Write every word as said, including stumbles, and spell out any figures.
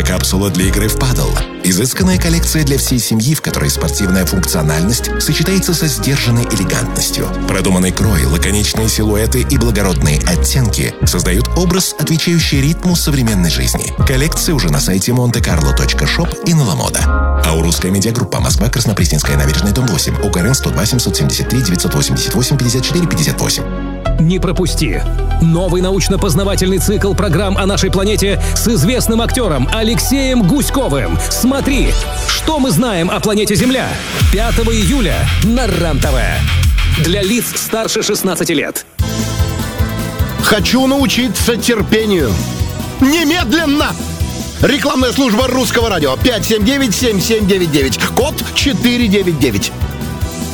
капсула для игры в падл. Изысканная коллекция для всей семьи, в которой спортивная функциональность сочетается со сдержанной элегантностью. Продуманный крой, лаконичные силуэты и благородные оттенки создают образ, отвечающий ритму современной жизни. Коллекция уже на сайте монте карло точка шоп и на Ламода. Аурусская медиагруппа. Москва, Краснопресненская набережная, дом восемь. УКРН сто два семьсот семьдесят три девятьсот восемьдесят восемь пятьдесят четыре пятьдесят восемь. Не пропусти! Новый научно-познавательный цикл программ о нашей планете с известным актером Алексеем Гуськовым. Смотри, что мы знаем о планете Земля. пятого июля на РЕН-ТВ. Для лиц старше шестнадцати лет. Хочу научиться терпению. Немедленно! Рекламная служба Русского радио. пять семь девять семь семь девять девять. Код четыре девять девять.